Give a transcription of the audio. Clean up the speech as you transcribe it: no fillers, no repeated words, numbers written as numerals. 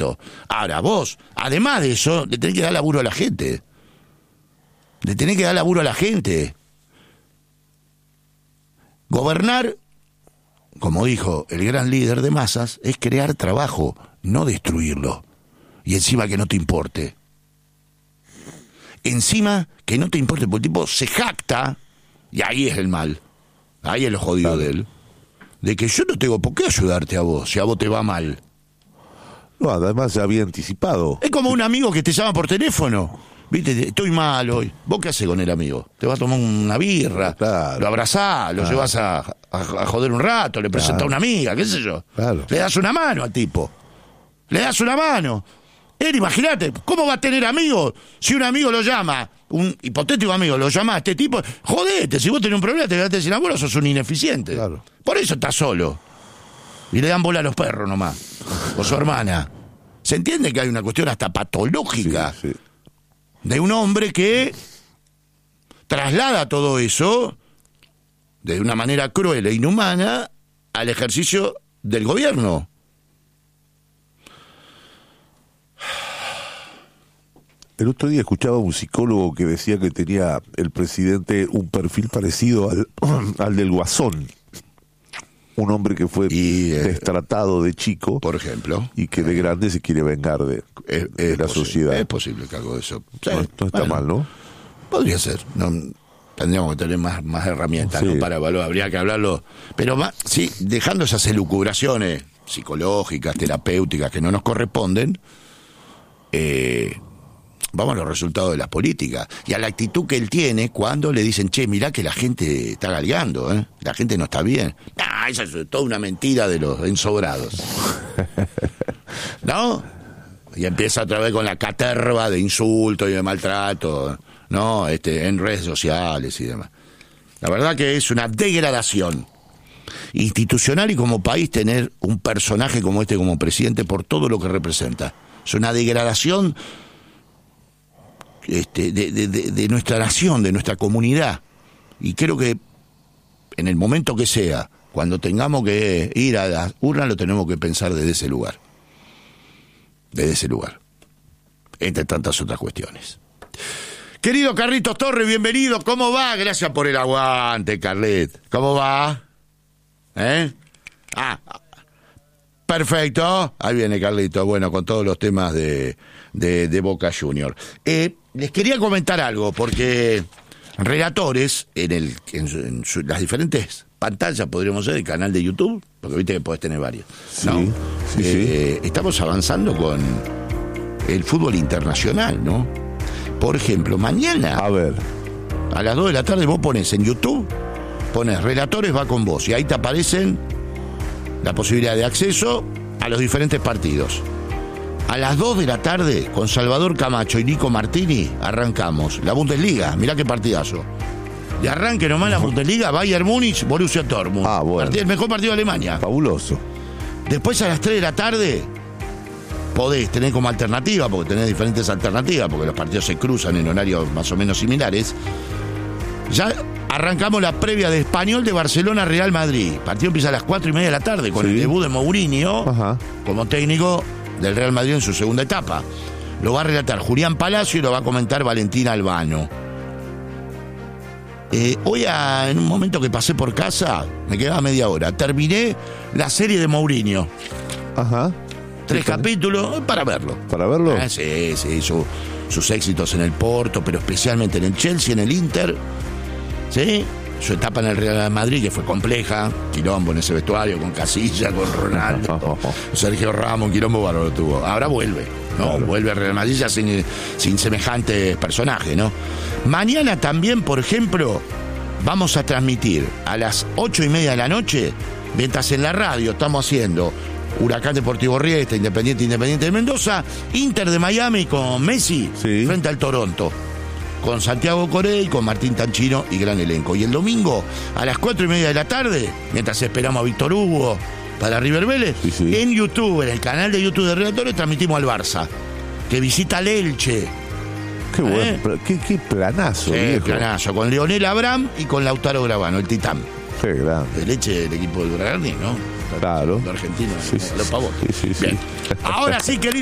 esto. Ahora, vos, además de eso, le tenés que dar laburo a la gente. Gobernar, como dijo el gran líder de masas, es crear trabajo, no destruirlo. Y encima que no te importe. Encima que no te importe, porque el tipo se jacta, y ahí es el mal, ahí es lo jodido de él, de que yo no tengo por qué ayudarte a vos, si a vos te va mal. No, además ya había anticipado. Es como un amigo que te llama por teléfono. Viste, estoy mal hoy. ¿Vos qué haces con el amigo? Te vas a tomar una birra, claro, lo abrazás, lo llevas a joder un rato, le presentás a una amiga, qué sé yo. Claro. Le das una mano al tipo. Él, imagínate, ¿cómo va a tener amigos si un amigo lo llama, un hipotético amigo lo llama a este tipo? Jodete, si vos tenés un problema te quedaste sin abuelo, sos un ineficiente. Claro. Por eso estás solo. Y le dan bola a los perros nomás. O su hermana. ¿Se entiende que hay una cuestión hasta patológica? Sí. De un hombre que traslada todo eso de una manera cruel e inhumana al ejercicio del gobierno. El otro día escuchaba a un psicólogo que decía que tenía el presidente un perfil parecido al del Guasón. Un hombre que fue destratado de chico, por ejemplo, y que de grande se quiere vengar de la sociedad. Es posible que algo de eso. Sí, no está mal, ¿no? Podría ser. No, tendríamos que tener más herramientas, ¿no? Para evaluar. Habría que hablarlo. Pero sí, dejando esas elucubraciones psicológicas, terapéuticas que no nos corresponden, vamos a los resultados de la política y a la actitud que él tiene cuando le dicen, che, mirá que la gente está galgando, la gente no está bien. Esa es toda una mentira de los ensobrados. ¿No? Y empieza otra vez con la caterva de insultos y de maltrato, ¿no? En redes sociales y demás. La verdad que es una degradación institucional y como país tener un personaje como este como presidente por todo lo que representa. Es una degradación de nuestra nación, de nuestra comunidad. Y creo que en el momento que sea, cuando tengamos que ir a las urnas, lo tenemos que pensar desde ese lugar. Entre tantas otras cuestiones. Querido Carlitos Torres, bienvenido. ¿Cómo va? Gracias por el aguante, Carlet. ¿Cómo va? Perfecto. Ahí viene Carlitos. Bueno, con todos los temas de Boca Junior. Les quería comentar algo, porque relatores en las diferentes pantallas, podríamos ser el canal de YouTube, porque viste que podés tener varios. Sí, sí. Estamos avanzando con el fútbol internacional, ¿no? Por ejemplo, mañana a las 2 de la tarde vos pones en YouTube, pones Relatores va con vos, y ahí te aparecen la posibilidad de acceso a los diferentes partidos. A las 2 de la tarde, con Salvador Camacho y Nico Martini, arrancamos la Bundesliga. Mirá qué partidazo. De arranque nomás la Bundesliga, Bayern Múnich, Borussia Dortmund. Bueno. El mejor partido de Alemania. Fabuloso. Después a las 3 de la tarde, podés tener como alternativa, porque tenés diferentes alternativas, porque los partidos se cruzan en horarios más o menos similares. Ya arrancamos la previa de Español de Barcelona Real Madrid. El partido empieza a las 4:30 de la tarde con el debut de Mourinho como técnico del Real Madrid en su segunda etapa. Lo va a relatar Julián Palacio y lo va a comentar Valentina Albano. Hoy, en un momento que pasé por casa, me quedaba media hora, terminé la serie de Mourinho. 3 capítulos para verlo. ¿Para verlo? Sí, sus éxitos en el Porto, pero especialmente en el Chelsea, en el Inter. ¿Sí? Su etapa en el Real Madrid, que fue compleja, quilombo en ese vestuario, con Casillas, con Ronaldo, Sergio Ramos, un quilombo bárbaro lo tuvo. Ahora vuelve, ¿no? Claro. Vuelve al Real Madrid ya sin semejantes personajes, ¿no? Mañana también, por ejemplo, vamos a transmitir a las 8:30 de la noche, mientras en la radio estamos haciendo Huracán Deportivo Riestra, Independiente de Mendoza, Inter de Miami con Messi frente al Toronto, con Santiago Corey, con Martín Tanchino y gran elenco. Y el domingo a las 4:30 de la tarde, mientras esperamos a Víctor Hugo para River Vélez, en YouTube, en el canal de YouTube de Relatores, transmitimos al Barça, que visita al Elche. Qué bueno, qué planazo, viejo. Planazo, con Leonel Abraham y con Lautaro Gravano, el Titán. Qué grande. El Elche del equipo del Bragardín, ¿no? Claro. Los argentinos, Sí, los pavos. Sí. Bien. Ahora sí, querido.